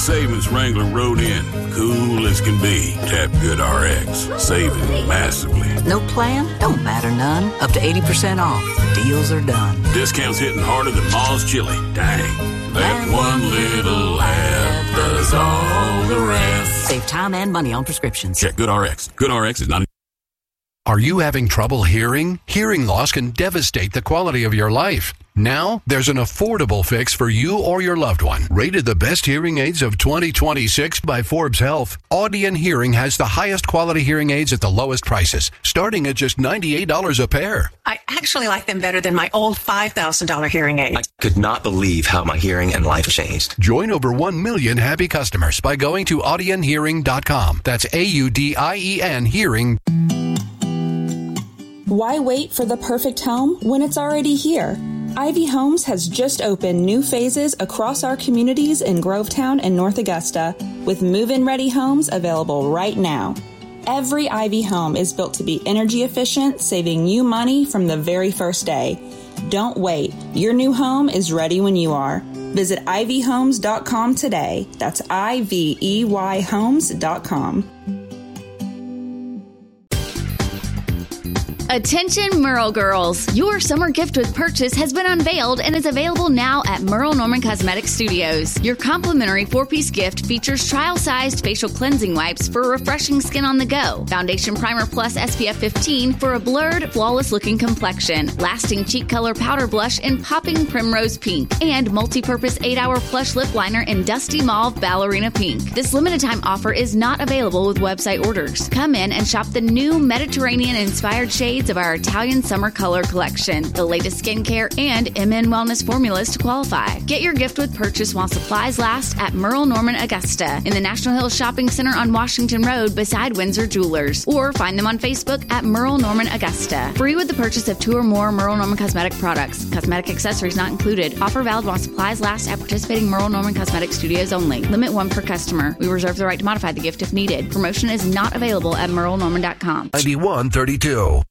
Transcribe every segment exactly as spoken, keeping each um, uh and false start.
Savings Wrangler rode in, cool as can be. Tap GoodRx, saving massively. No plan? Don't matter none. Up to eighty percent off. Deals are done. Discounts hitting harder than Ma's chili. Dang. That one little ad does all the rest. Save time and money on prescriptions. Check GoodRx. GoodRx is not... Are you having trouble hearing? Hearing loss can devastate the quality of your life. Now, there's an affordable fix for you or your loved one. Rated the best hearing aids of twenty twenty-six by Forbes Health, Audion Hearing has the highest quality hearing aids at the lowest prices, starting at just ninety-eight dollars a pair. I actually like them better than my old five thousand dollars hearing aid. I could not believe how my hearing and life changed. Join over one million happy customers by going to audion hearing dot com. That's A U D I E N Hearing. Why wait for the perfect home when it's already here? Ivy Homes has just opened new phases across our communities in Grovetown and North Augusta, with move-in ready homes available right now. Every Ivy home is built to be energy efficient, saving you money from the very first day. Don't wait. Your new home is ready when you are. Visit ivy homes dot com today. That's I V E Y homes dot com. Attention Merle girls! Your summer gift with purchase has been unveiled and is available now at Merle Norman Cosmetic Studios. Your complimentary four-piece gift features trial-sized facial cleansing wipes for refreshing skin on the go, Foundation Primer Plus S P F fifteen for a blurred, flawless-looking complexion, lasting cheek color powder blush in popping primrose pink, and multi-purpose eight-hour plush lip liner in dusty mauve ballerina pink. This limited-time offer is not available with website orders. Come in and shop the new Mediterranean-inspired shades of our Italian summer color collection, the latest skincare and M N wellness formulas to qualify. Get your gift with purchase while supplies last at Merle Norman Augusta in the National Hill Shopping Center on Washington Road beside Windsor Jewelers, or find them on Facebook at Merle Norman Augusta. Free with the purchase of two or more Merle Norman cosmetic products. Cosmetic accessories not included. Offer valid while supplies last at participating Merle Norman Cosmetic Studios only. Limit one per customer. We reserve the right to modify the gift if needed. Promotion is not available at merle norman dot com. ninety-one thirty-two.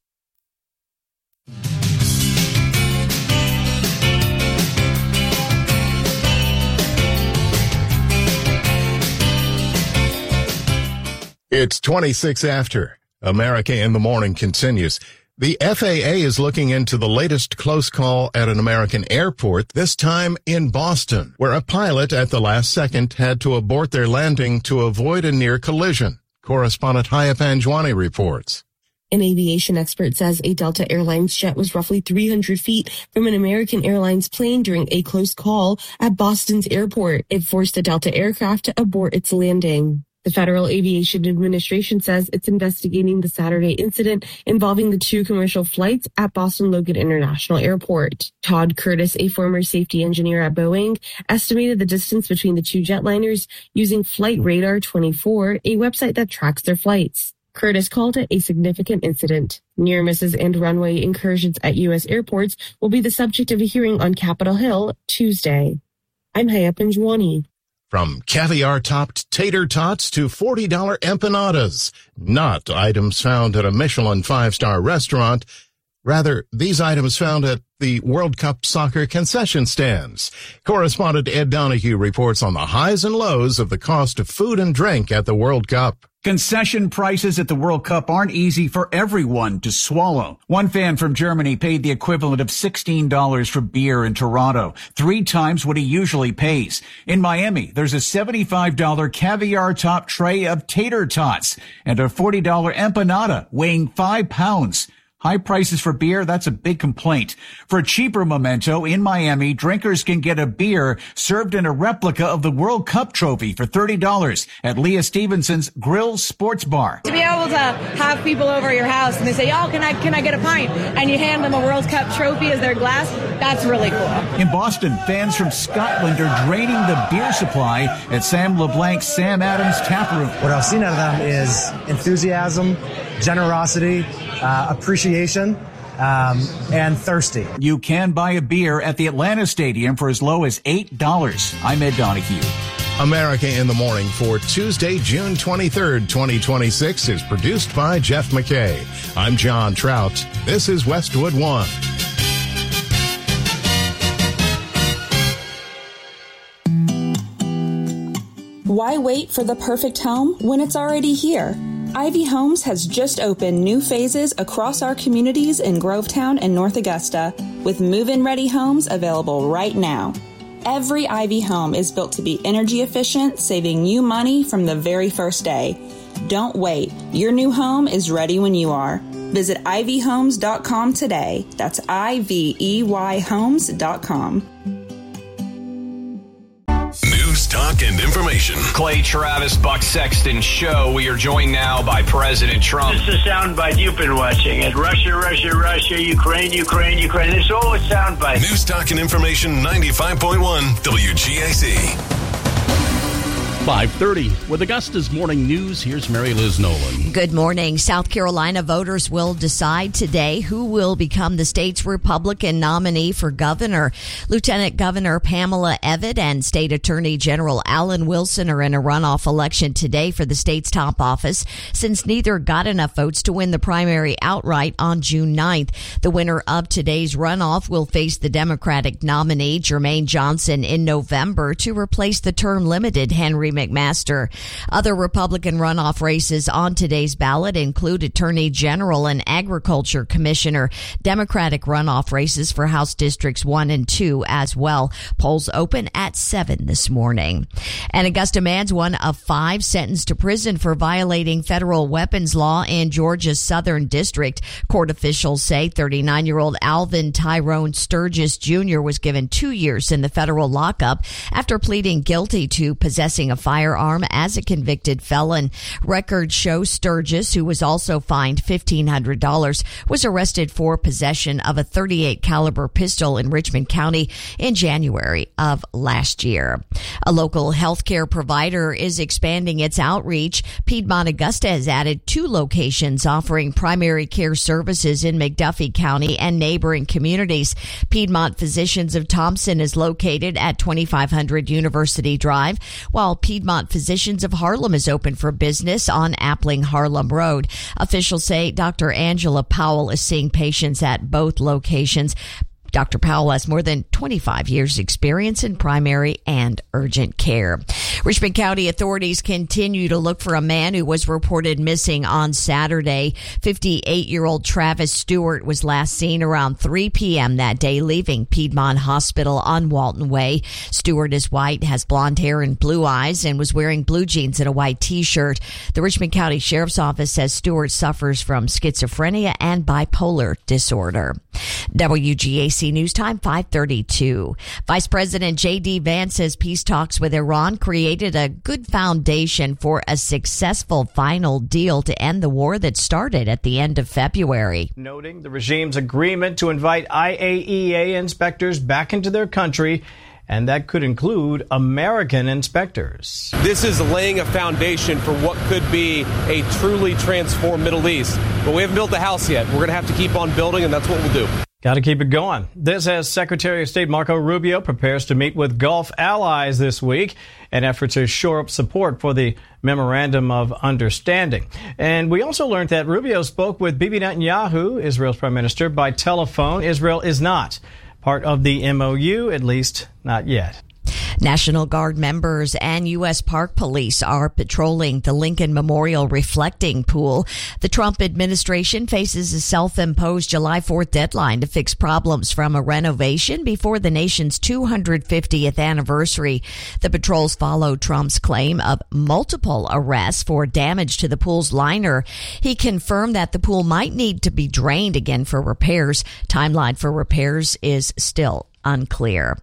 It's twenty-six after. America in the Morning continues. The F A A is looking into the latest close call at an American airport, this time in Boston, where a pilot at the last second had to abort their landing to avoid a near collision. Correspondent Haya Panjwani reports. An aviation expert says a Delta Airlines jet was roughly three hundred feet from an American Airlines plane during a close call at Boston's airport. It forced a Delta aircraft to abort its landing. The Federal Aviation Administration says it's investigating the Saturday incident involving the two commercial flights at Boston Logan International Airport. Todd Curtis, a former safety engineer at Boeing, estimated the distance between the two jetliners using Flight Radar twenty-four, a website that tracks their flights. Curtis called it a significant incident. Near misses and runway incursions at U S airports will be the subject of a hearing on Capitol Hill Tuesday. I'm Haya Panjwani. From caviar-topped tater tots to forty dollars empanadas, not items found at a Michelin five-star restaurant. Rather, these items found at the World Cup soccer concession stands. Correspondent Ed Donahue reports on the highs and lows of the cost of food and drink at the World Cup. Concession prices at the World Cup aren't easy for everyone to swallow. One fan from Germany paid the equivalent of sixteen dollars for beer in Toronto, three times what he usually pays. In Miami, there's a seventy-five dollars caviar top tray of tater tots and a forty dollars empanada weighing five pounds. High prices for beer, that's a big complaint. For a cheaper memento, in Miami, drinkers can get a beer served in a replica of the World Cup trophy for thirty dollars at Leah Stevenson's Grill Sports Bar. To be able to have people over at your house and they say, oh, can I can I get a pint? And you hand them a World Cup trophy as their glass, that's really cool. In Boston, fans from Scotland are draining the beer supply at Sam LeBlanc's Sam Adams Tap Room. What I've seen out of them is enthusiasm, generosity, uh, appreciation, um, and thirsty. You can buy a beer at the Atlanta Stadium for as low as eight dollars. I'm Ed Donahue. America in the Morning for Tuesday, June twenty-third, twenty twenty-six is produced by Jeff McKay. I'm John Trout. This is Westwood One. Why wait for the perfect home when it's already here? Ivy Homes has just opened new phases across our communities in Grovetown and North Augusta, with move-in ready homes available right now. Every Ivy home is built to be energy efficient, saving you money from the very first day. Don't wait. Your new home is ready when you are. Visit ivy homes dot com today. That's I V E Y homes dot com. News, talk, and information. Clay Travis, Buck Sexton Show. We are joined now by President Trump. This is a soundbite you've been watching. At Russia, Russia, Russia, Ukraine, Ukraine, Ukraine. It's all a soundbite. News, talk, and information, ninety-five point one W G A C. five thirty. With Augusta's morning news, here's Mary Liz Nolan. Good morning. South Carolina voters will decide today who will become the state's Republican nominee for governor. Lieutenant Governor Pamela Evitt and State Attorney General Alan Wilson are in a runoff election today for the state's top office, since neither got enough votes to win the primary outright on June ninth. The winner of today's runoff will face the Democratic nominee, Jermaine Johnson, in November to replace the term-limited Henry McMaster. Other Republican runoff races on today's ballot include Attorney General and Agriculture Commissioner. Democratic runoff races for House Districts one and two as well. Polls open at seven this morning. An Augusta man's one of five sentenced to prison for violating federal weapons law in Georgia's Southern District. Court officials say thirty-nine-year-old Alvin Tyrone Sturgis Junior was given two years in the federal lockup after pleading guilty to possessing a firearm as a convicted felon. Records show Sturgis, who was also fined fifteen hundred dollars, was arrested for possession of a thirty-eight caliber pistol in Richmond County in January of last year. A local healthcare provider is expanding its outreach. Piedmont Augusta has added two locations offering primary care services in McDuffie County and neighboring communities. Piedmont Physicians of Thompson is located at twenty-five hundred University Drive, while Piedmont Physicians of Harlem is open for business on Appling Harlem Road. Officials say Doctor Angela Powell is seeing patients at both locations. Doctor Powell has more than twenty-five years experience in primary and urgent care. Richmond County authorities continue to look for a man who was reported missing on Saturday. fifty-eight-year-old Travis Stewart was last seen around three p.m. that day, leaving Piedmont Hospital on Walton Way. Stewart is white, has blonde hair and blue eyes, and was wearing blue jeans and a white T-shirt. The Richmond County Sheriff's Office says Stewart suffers from schizophrenia and bipolar disorder. W G A C News Time, five thirty-two. Vice President J D. Vance says peace talks with Iran created a good foundation for a successful final deal to end the war that started at the end of February. Noting the regime's agreement to invite I A E A inspectors back into their country, and that could include American inspectors. This is laying a foundation for what could be a truly transformed Middle East. But we haven't built the house yet. We're going to have to keep on building, and that's what we'll do. Got to keep it going. This as Secretary of State Marco Rubio prepares to meet with Gulf allies this week, an effort to shore up support for the Memorandum of Understanding. And we also learned that Rubio spoke with Bibi Netanyahu, Israel's prime minister, by telephone. Israel is not part of the M O U, at least not yet. National Guard members and U S Park Police are patrolling the Lincoln Memorial reflecting pool. The Trump administration faces a self-imposed July fourth deadline to fix problems from a renovation before the nation's two hundred fiftieth anniversary. The patrols follow Trump's claim of multiple arrests for damage to the pool's liner. He confirmed that the pool might need to be drained again for repairs. Timeline for repairs is still unclear.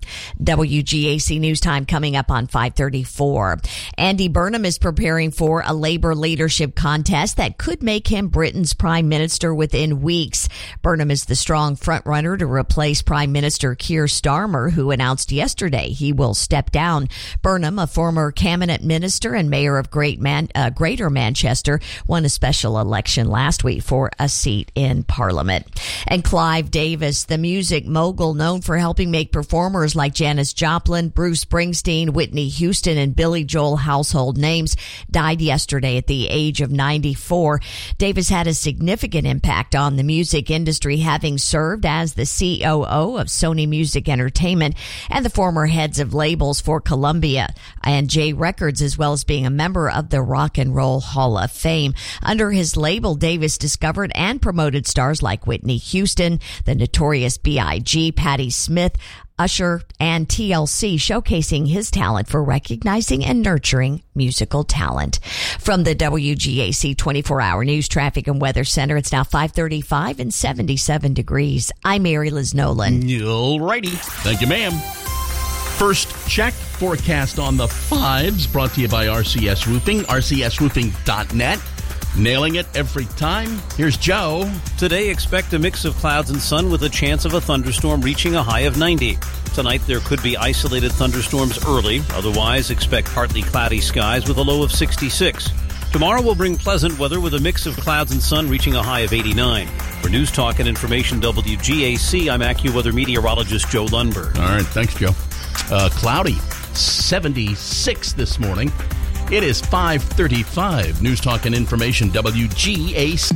W G A C News Time coming up on five thirty-four. Andy Burnham is preparing for a labor leadership contest that could make him Britain's prime minister within weeks. Burnham is the strong frontrunner to replace Prime Minister Keir Starmer, who announced yesterday he will step down. Burnham, a former cabinet minister and mayor of Great Man, uh, Greater Manchester, won a special election last week for a seat in Parliament. And Clive Davis, the music mogul known for helping helping make performers like Janis Joplin, Bruce Springsteen, Whitney Houston, and Billy Joel household names, died yesterday at the age of ninety-four. Davis had a significant impact on the music industry, having served as the C O O of Sony Music Entertainment and the former heads of labels for Columbia and J Records, as well as being a member of the Rock and Roll Hall of Fame. Under his label, Davis discovered and promoted stars like Whitney Houston, the Notorious B I G, Patti Smith, Usher, and T L C, showcasing his talent for recognizing and nurturing musical talent. From the W G A C twenty-four hour News, Traffic, and Weather Center, it's now five thirty-five and seventy-seven degrees. I'm Mary Liz Nolan. All righty. Thank you, ma'am. First check forecast on the fives, brought to you by R C S Roofing, R C S roofing dot net. Nailing it every time. Here's Joe. Today, expect a mix of clouds and sun with a chance of a thunderstorm reaching a high of ninety. Tonight, there could be isolated thunderstorms early. Otherwise, expect partly cloudy skies with a low of sixty-six. Tomorrow will bring pleasant weather with a mix of clouds and sun reaching a high of eighty-nine. For News Talk and Information W G A C, I'm AccuWeather meteorologist Joe Lundberg. All right, thanks, Joe. Uh, cloudy, seventy-six this morning. It is five thirty-five. News Talk and Information W G A C.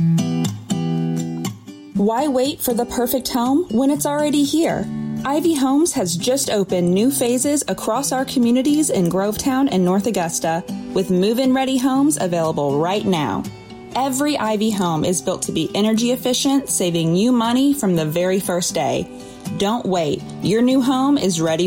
Why wait for the perfect home when it's already here? Ivy Homes has just opened new phases across our communities in Grovetown and North Augusta, with move-in ready homes available right now. Every Ivy home is built to be energy efficient, saving you money from the very first day. Don't wait. Your new home is ready